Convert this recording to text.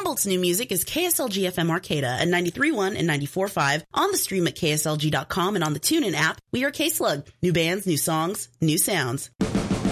Humboldt's new music is KSLG FM Arcata at 93.1 and 94.5, on the stream at kslg.com and on the TuneIn app. We are K-Slug. New bands, new songs, new sounds.